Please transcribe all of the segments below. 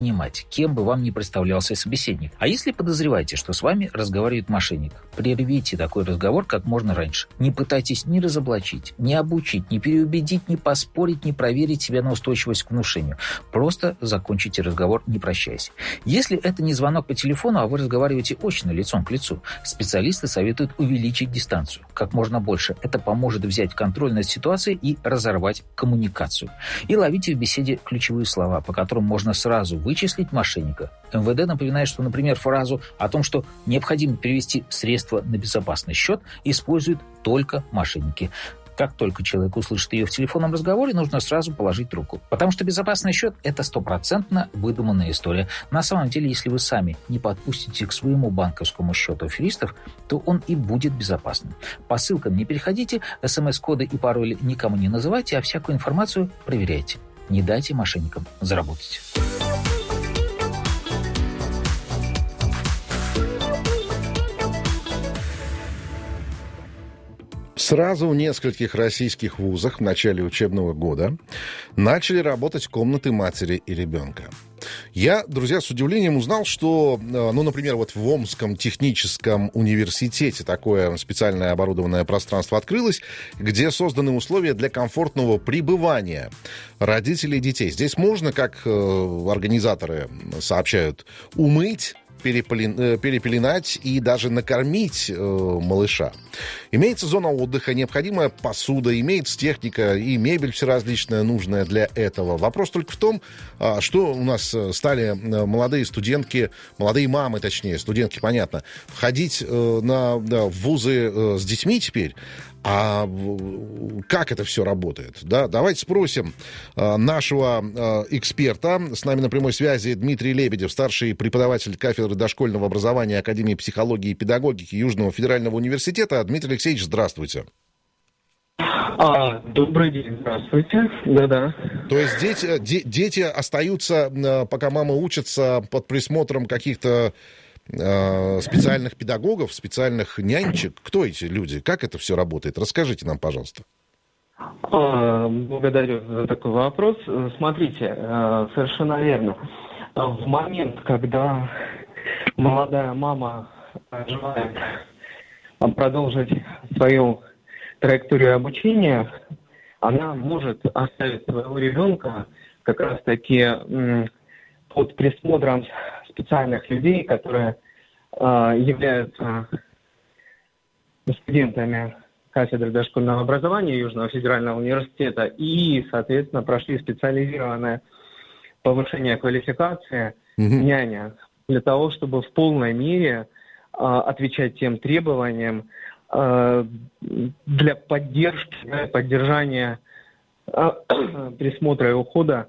понимать, кем бы вам ни представлялся собеседник. А если подозреваете, что с вами разговаривает мошенник, прервите такой разговор как можно раньше. Не пытайтесь ни разоблачить, ни обучить, ни переубедить, ни поспорить, ни проверить себя на устойчивость к внушению. Просто закончите разговор, не прощаясь. Если это не звонок по телефону, а вы разговариваете очно, лицом к лицу, специалисты советуют увеличить дистанцию как можно больше. Это поможет взять контроль над ситуацией и разорвать коммуникацию. И ловите в беседе ключевые слова, по которым можно сразу вычислить мошенника. МВД напоминает, что, например, фразу о том, что необходимо перевести средства на безопасный счет, используют только мошенники. Как только человек услышит ее в телефонном разговоре, нужно сразу положить трубку. Потому что безопасный счет – это стопроцентно выдуманная история. На самом деле, если вы сами не подпустите к своему банковскому счету аферистов, то он и будет безопасным. По ссылкам не переходите, смс-коды и пароли никому не называйте, а всякую информацию проверяйте. Не дайте мошенникам заработать. Сразу в нескольких российских вузах в начале учебного года начали работать комнаты матери и ребенка. Я, друзья, с удивлением узнал, что, например, вот в Омском техническом университете такое специальное оборудованное пространство открылось, где созданы условия для комфортного пребывания родителей и детей. Здесь можно, как организаторы сообщают, умыть, перепеленать и даже накормить малыша. Имеется зона отдыха, необходимая посуда, имеется техника и мебель всеразличная, нужная для этого. Вопрос только в том, что у нас стали молодые студентки, молодые мамы, точнее, студентки, понятно, ходить в вузы с детьми теперь. А как это все работает? Да? Давайте спросим нашего эксперта. С нами на прямой связи Дмитрий Лебедев, старший преподаватель кафедры дошкольного образования Академии психологии и педагогики Южного федерального университета. Дмитрий Алексеевич, здравствуйте. Добрый день, здравствуйте. Да-да. То есть дети остаются, пока мама учится, под присмотром каких-то специальных педагогов, специальных нянечек? Кто эти люди? Как это все работает? Расскажите нам, пожалуйста. Благодарю за такой вопрос. Смотрите, совершенно верно. В момент, когда молодая мама желает продолжить свою траекторию обучения, она может оставить своего ребенка как раз-таки под присмотром специальных людей, которые являются студентами кафедры дошкольного образования Южного федерального университета и, соответственно, прошли специализированное повышение квалификации няня для того, чтобы в полной мере отвечать тем требованиям для поддержки, поддержания присмотра и ухода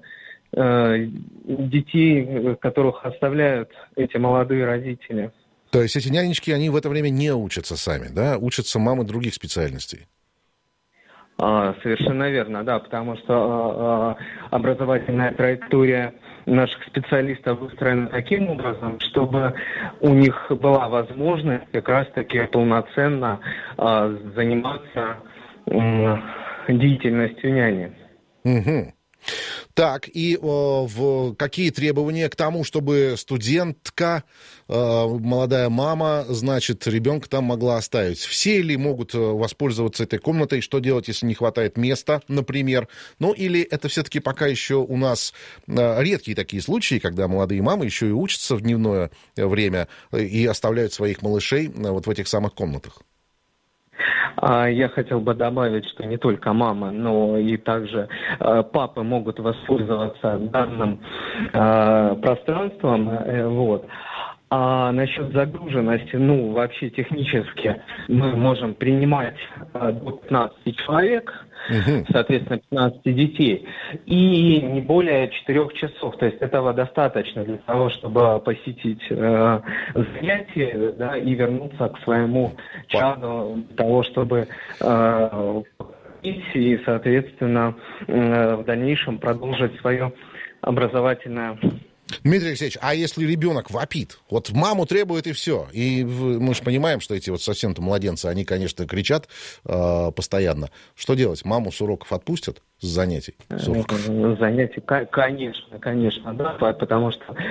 детей, которых оставляют эти молодые родители. То есть эти нянечки, они в это время не учатся сами, да? Учатся мамы других специальностей. Совершенно верно, да, потому что образовательная траектория наших специалистов выстроена таким образом, чтобы у них была возможность как раз-таки полноценно заниматься деятельностью няни. Угу. Так, и какие требования к тому, чтобы студентка, молодая мама, значит, ребенка там могла оставить? Все ли могут воспользоваться этой комнатой? Что делать, если не хватает места, например? Ну, или это все-таки пока еще у нас редкие такие случаи, когда молодые мамы еще и учатся в дневное время и оставляют своих малышей вот в этих самых комнатах? Я хотел бы добавить, что не только мамы, но и также папы могут воспользоваться данным пространством. Вот. А насчет загруженности, вообще технически мы можем принимать до 15 человек, соответственно, 15 детей, и не более 4 часов. То есть этого достаточно для того, чтобы посетить занятия, да, и вернуться к своему чаду, для того, чтобы и, соответственно, в дальнейшем продолжить свое образовательное Дмитрий Алексеевич, а если ребенок вопит? Вот маму требует и все. И мы же понимаем, что эти вот совсем-то младенцы, они, конечно, кричат постоянно. Что делать? Маму с уроков отпустят? С занятий? Занятий, конечно, да, потому что